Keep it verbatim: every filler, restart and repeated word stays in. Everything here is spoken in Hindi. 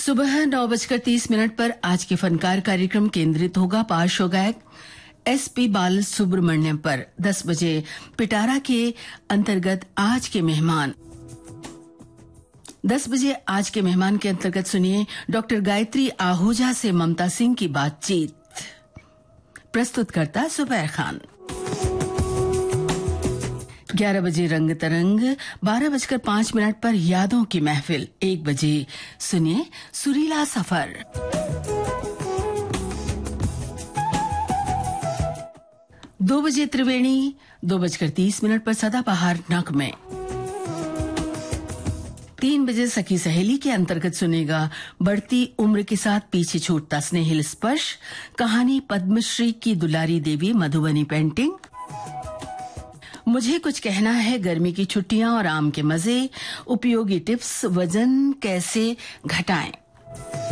सुबह नौ बजकर तीस मिनट पर आज के फनकार कार्यक्रम केंद्रित होगा पार्श्व गायक एस पी बाल सुब्रमण्यम पर। दस बजे पिटारा के अंतर्गत आज के मेहमान दस बजे आज के मेहमान के अंतर्गत सुनिए डॉक्टर गायत्री आहूजा से ममता सिंह की बातचीत। प्रस्तुतकर्ता सुबैर खान। ग्यारह बजे रंग तरंग, बारह बजकर पांच मिनट पर यादों की महफिल, एक बजे सुनिए सुरीला सफर। दो बजे त्रिवेणी, दो बजकर तीस मिनट पर सदाबहार नगमे। तीन बजे सखी सहेली के अंतर्गत सुनेगा बढ़ती उम्र के साथ पीछे छूटता स्नेहिल स्पर्श, कहानी पद्मश्री की दुलारी देवी मधुबनी पेंटिंग। मुझे कुछ कहना है, गर्मी की छुट्टियां और आम के मजे, उपयोगी टिप्स, वजन कैसे घटाएं।